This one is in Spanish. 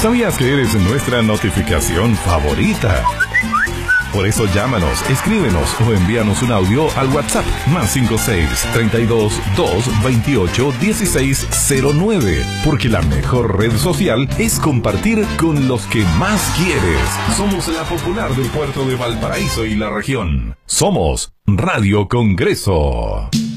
¿Sabías que eres nuestra notificación favorita? Por eso llámanos, escríbenos o envíanos un audio al WhatsApp +56 32 2 28 1609. Porque la mejor red social es compartir con los que más quieres. Somos la popular del puerto de Valparaíso y la región. Somos Radio Congreso.